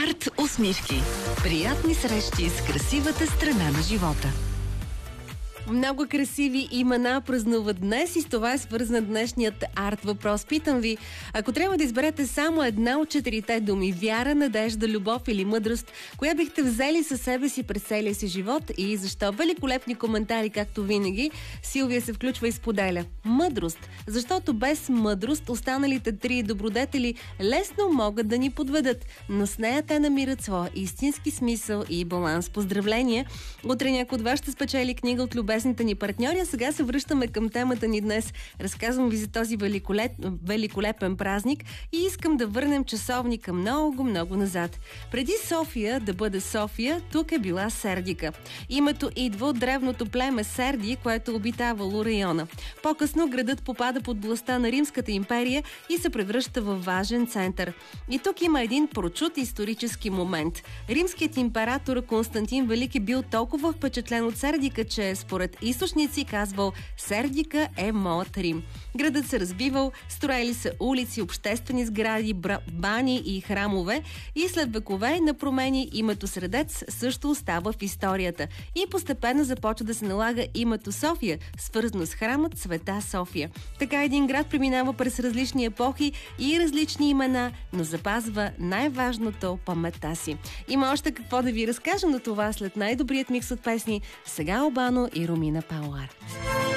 Арт усмивки. Приятни срещи с красивата страна на живота. Много красиви имена празнуват днес и с това е свързан днешният арт въпрос. Питам ви, ако трябва да изберете само една от четирите думи – вяра, надежда, любов или мъдрост, коя бихте взели със себе си през целия си живот и защо? Великолепни коментари, както винаги. Силвия се включва и споделя. Мъдрост, защото без мъдрост останалите три добродетели лесно могат да ни подведат, но с нея те намират своя истински смисъл и баланс. Поздравления! Утре някой от вас ще спечели книга от любезните ни партньори, а сега се връщаме към темата ни днес. Разказвам ви за този великолепен празник и искам да върнем часовника много назад. Преди София да бъде София, тук е била Сердика. Името идва от древното племе Серди, което обитавало района. По-късно градът попада под властта на Римската империя и се превръща във важен център. И тук има един прочут исторически момент. Римският император Константин Велики бил толкова впечатлен от Сердика, че според източници казвал: Сердика е моят Рим. Градът се разбивал, строили се улици, обществени сгради, бани и храмове и след векове на промени името Средец също остава в историята. И постепенно започва да се налага името София, свързано с храмът Света София. Така един град преминава през различни епохи и различни имена, но запазва най-важното – паметта си. Има още какво да ви разкажа, но това след най-добрият микс от песни. Сега Обано и Ромина Пауър.